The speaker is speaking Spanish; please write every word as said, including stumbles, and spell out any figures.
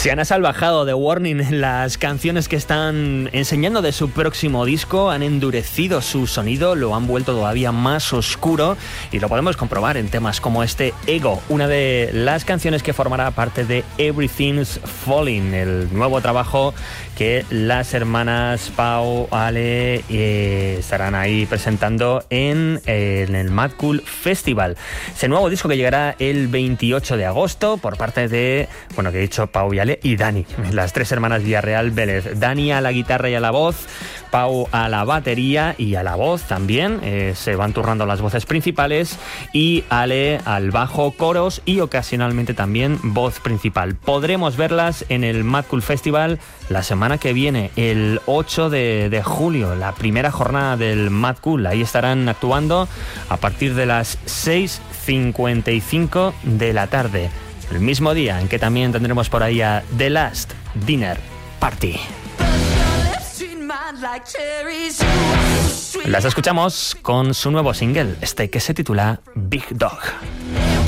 Se han asalvajado de Warning en las canciones que están enseñando de su próximo disco, han endurecido su sonido, lo han vuelto todavía más oscuro y lo podemos comprobar en temas como este Ego, una de las canciones que formará parte de Everything's Falling, el nuevo trabajo que las hermanas Pau, Ale eh, estarán ahí presentando en, eh, en el Mad Cool Festival. Ese nuevo disco que llegará el veintiocho de agosto por parte de, bueno, que he dicho Pau y Ale y Dani, las tres hermanas Villarreal Vélez. Dani a la guitarra y a la voz, Pau a la batería y a la voz también, eh, se van turnando las voces principales, y Ale al bajo, coros y ocasionalmente también voz principal. Podremos verlas en el Mad Cool Festival la semana que viene, el ocho de, de julio, la primera jornada del Mad Cool. Ahí estarán actuando a partir de las seis cincuenta y cinco de la tarde, el mismo día en que también tendremos por ahí a The Last Dinner Party. Las escuchamos con su nuevo single, este que se titula Big Dog.